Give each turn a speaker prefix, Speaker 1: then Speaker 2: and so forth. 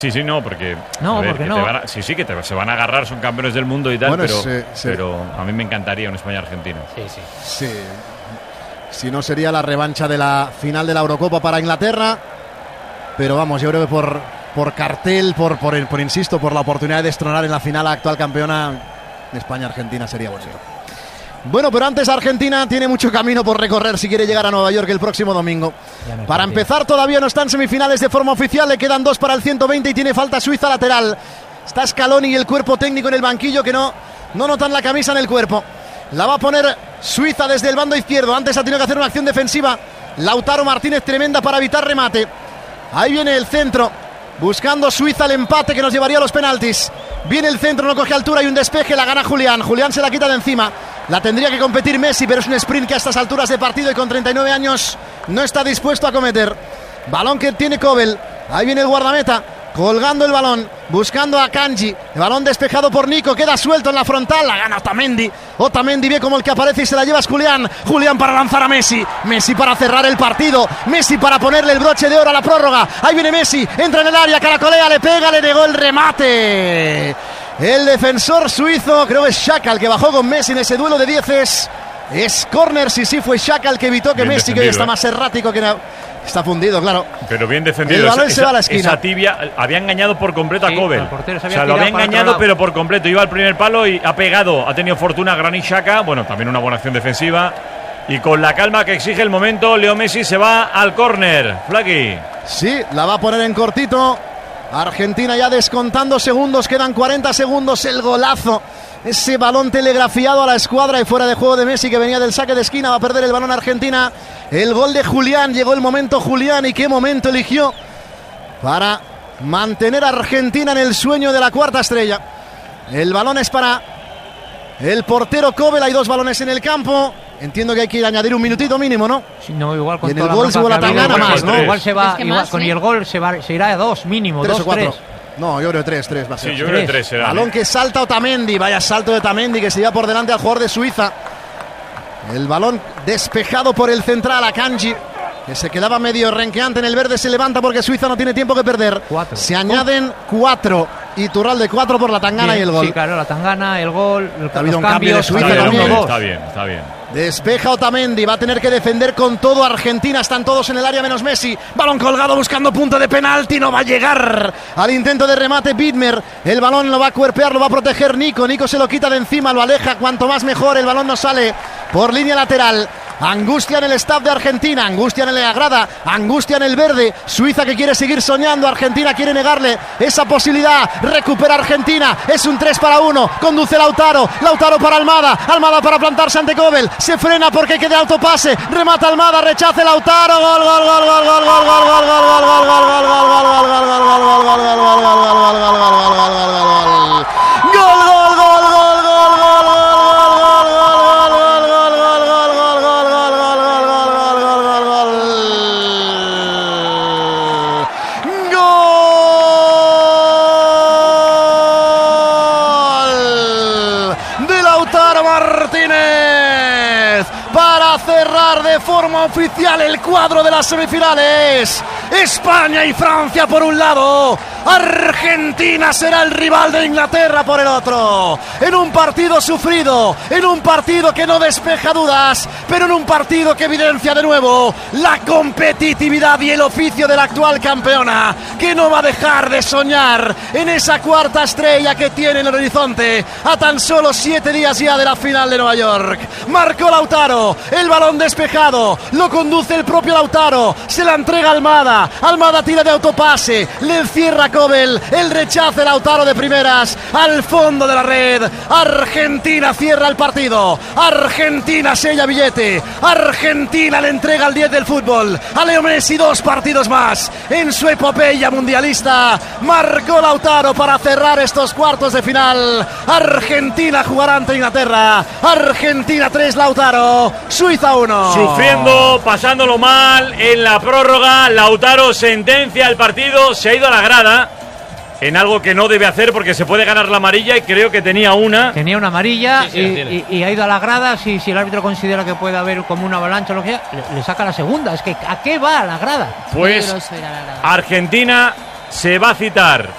Speaker 1: Sí, no, porque...
Speaker 2: No, porque no.
Speaker 1: Que se van a agarrar, son campeones del mundo y tal,
Speaker 3: bueno,
Speaker 1: pero a mí me encantaría un España-Argentina.
Speaker 3: Sí. Si no, sería la revancha de la final de la Eurocopa para Inglaterra. Pero vamos, yo creo que por cartel, insisto, por la oportunidad de destronar en la final a la actual campeona, España-Argentina sería bonito. Bueno, pero antes Argentina tiene mucho camino por recorrer si quiere llegar a Nueva York el próximo domingo. Para empezar, todavía no están semifinales de forma oficial, le quedan 2 para el 120 y tiene falta Suiza lateral. Está Scaloni y el cuerpo técnico en el banquillo que no notan la camisa en el cuerpo. La va a poner Suiza desde el bando izquierdo. Antes ha tenido que hacer una acción defensiva Lautaro Martínez tremenda para evitar remate. Ahí viene el centro, buscando Suiza el empate que nos llevaría a los penaltis. Viene el centro, no coge altura y un despeje, la gana Julián. Julián se la quita de encima. La tendría que competir Messi, pero es un sprint que a estas alturas de partido y con 39 años no está dispuesto a cometer. Balón que tiene Kobel. Ahí viene el guardameta, colgando el balón, buscando a Kanji. El balón despejado por Nico, queda suelto en la frontal, la gana Otamendi. Otamendi ve como el que aparece y se la lleva a Julián. Julián para lanzar a Messi. Messi para cerrar el partido. Messi para ponerle el broche de oro a la prórroga. Ahí viene Messi, entra en el área, caracolea, le pega, le negó el remate. El defensor suizo, creo que es Xhaka el que bajó con Messi en ese duelo de 10. Es córner, sí, fue Xhaka el que evitó que bien Messi, que hoy está más errático que... Está fundido, claro.
Speaker 1: Pero bien defendido.
Speaker 3: El balón se va a la esquina.
Speaker 1: Esa tibia había engañado por completo a Kobel.
Speaker 2: Lo
Speaker 1: había engañado, pero por completo. Iba al primer palo y ha pegado. Ha tenido fortuna Granit Xhaka. Bueno, también una buena acción defensiva. Y con la calma que exige el momento, Leo Messi se va al córner. Flaqui.
Speaker 3: Sí, la va a poner en cortito. Argentina ya descontando segundos. Quedan 40 segundos. El golazo. Ese balón telegrafiado a la escuadra y fuera de juego de Messi que venía del saque de esquina. Va a perder el balón Argentina. El gol de Julián. Llegó el momento Julián y qué momento eligió para mantener a Argentina en el sueño de la cuarta estrella. El balón es para el portero Kobel. Hay 2 balones en el campo. Entiendo que hay que añadir un minutito mínimo, ¿no?
Speaker 2: Sí, no, igual con
Speaker 3: y en el gol se va la tangana más, ¿no?
Speaker 2: Igual se va,
Speaker 4: es que
Speaker 2: igual,
Speaker 4: más,
Speaker 2: con el gol se irá a 2 mínimo,
Speaker 3: 3
Speaker 2: 2
Speaker 3: o 4.
Speaker 2: 3.
Speaker 3: No, yo creo que 3 va a ser.
Speaker 1: Sí, yo creo que 3 será.
Speaker 3: Balón que salta Otamendi, vaya salto de Otamendi que se lleva por delante al jugador de Suiza. El balón despejado por el central a Kanji, que se quedaba medio renqueante en el verde, se levanta porque Suiza no tiene tiempo que perder.
Speaker 2: 4.
Speaker 3: Se añaden 4. Iturralde 4 por la tangana. Bien, y el gol.
Speaker 2: Sí, claro, la tangana, el gol,
Speaker 3: ha habido un cambio de Suiza
Speaker 1: también. Está bien.
Speaker 3: Despeja Otamendi, va a tener que defender con todo Argentina, están todos en el área menos Messi. Balón colgado buscando punto de penalti, no va a llegar al intento de remate Widmer. El balón lo va a cuerpear, lo va a proteger Nico. Nico se lo quita de encima, lo aleja, cuanto más mejor. El balón no sale por línea lateral. Angustia en el staff de Argentina, angustia en la grada, angustia en el verde. Suiza que quiere seguir soñando, Argentina quiere negarle esa posibilidad. Recupera Argentina, es un 3-1. Conduce Lautaro, Lautaro para Almada, Almada para plantarse ante Kobel. Se frena porque queda autopase, remata Almada, rechace Lautaro. Gol, gol, gol, gol, gol, gol, gol, gol, gol, gol, gol, gol, gol, gol, gol, cerrar de forma oficial el cuadro de las semifinales. España y Francia por un lado, Argentina será el rival de Inglaterra por el otro. En un partido sufrido, en un partido que no despeja dudas, pero en un partido que evidencia de nuevo la competitividad y el oficio de la actual campeona, que no va a dejar de soñar en esa cuarta estrella que tiene en el horizonte a tan solo 7 días ya de la final de Nueva York. Marcó Lautaro, el balón despejado, lo conduce el propio Lautaro, se la entrega Almada, Almada tira de autopase, le encierra Kobel, el rechace Lautaro de primeras al fondo de la red. Argentina cierra el partido, Argentina sella billete, Argentina le entrega el 10 del fútbol a Leo Messi 2 partidos más en su epopeya mundialista. Marcó Lautaro para cerrar estos cuartos de final. Argentina jugará ante Inglaterra, Argentina 3, Lautaro, Suiza 1.
Speaker 1: Sufriendo, pasándolo mal en la prórroga, Lautaro sentencia el partido, se ha ido a la grada en algo que no debe hacer porque se puede ganar la amarilla y creo que tenía una amarilla.
Speaker 2: Sí, y ha ido a la grada. Si el árbitro considera que puede haber como una avalancha o lo que sea, le saca la segunda. Es que ¿a qué va a la grada?
Speaker 1: Pues Argentina se va a citar